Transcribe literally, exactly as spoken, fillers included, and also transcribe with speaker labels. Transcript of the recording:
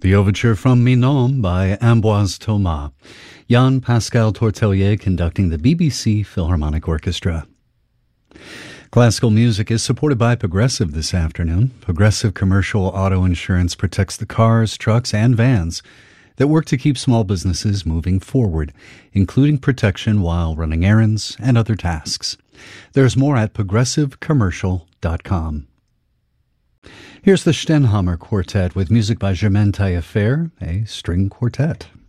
Speaker 1: The overture from Minon by Ambroise Thomas. Jan-Pascal Tortelier conducting the B B C Philharmonic Orchestra. Classical music is supported by Progressive this afternoon. Progressive Commercial Auto Insurance protects the cars, trucks, and vans that work to keep small businesses moving forward, including protection while running errands and other tasks. There's more at progressive commercial dot com. Here's the Stenhamer Quartet with music by Germaine Taillefer, a string quartet.